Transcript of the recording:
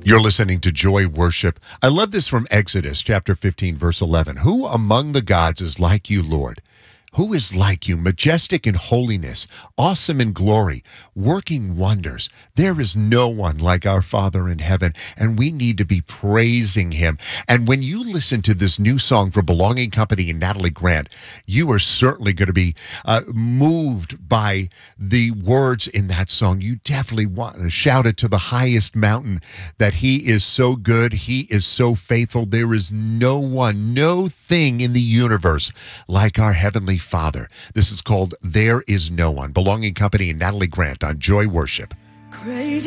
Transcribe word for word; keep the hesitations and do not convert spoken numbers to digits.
You're listening to Joy Worship. I love this from Exodus chapter fifteen, verse eleven. Who among the gods is like you, Lord? Who is like you, majestic in holiness, awesome in glory, working wonders? There is no one like our Father in heaven, and we need to be praising him. And when you listen to this new song for Belonging Company and Natalie Grant, you are certainly going to be uh, moved by the words in that song. You definitely want to shout it to the highest mountain that he is so good, he is so faithful. There is no one, no thing in the universe like our Heavenly Father. This is called There Is No One. Belonging Company and Natalie Grant on Joy Worship. Great